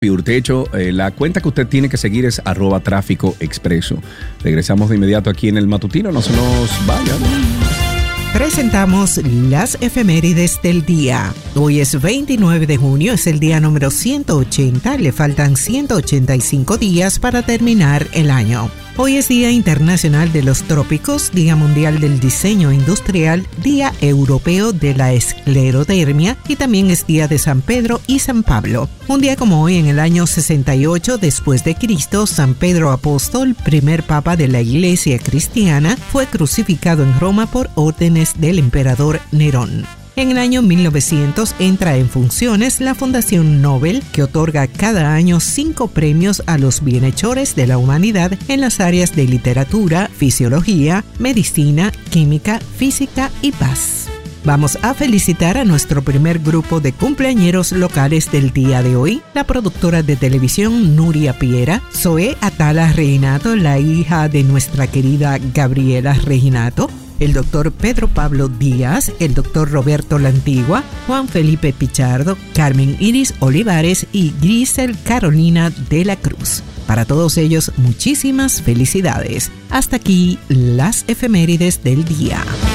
Urtecho, la cuenta que usted tiene que seguir es @tráficoexpreso. Regresamos de inmediato aquí en el matutino, no se nos vayan. Presentamos las efemérides del día. Hoy es 29 de junio, es el día número 180, le faltan 185 días para terminar el año. Hoy es Día Internacional de los Trópicos, Día Mundial del Diseño Industrial, Día Europeo de la Esclerodermia y también es Día de San Pedro y San Pablo. Un día como hoy, en el año 68 después de Cristo, San Pedro Apóstol, primer papa de la Iglesia cristiana, fue crucificado en Roma por órdenes del emperador Nerón. En el año 1900 entra en funciones la Fundación Nobel, que otorga cada año 5 premios a los bienhechores de la humanidad en las áreas de literatura, fisiología, medicina, química, física y paz. Vamos a felicitar a nuestro primer grupo de cumpleañeros locales del día de hoy, la productora de televisión Nuria Piera, Zoe Atala Reginato, la hija de nuestra querida Gabriela Reginato, el doctor Pedro Pablo Díaz, el doctor Roberto Lantigua, Juan Felipe Pichardo, Carmen Iris Olivares y Grisel Carolina de la Cruz. Para todos ellos, muchísimas felicidades. Hasta aquí las efemérides del día.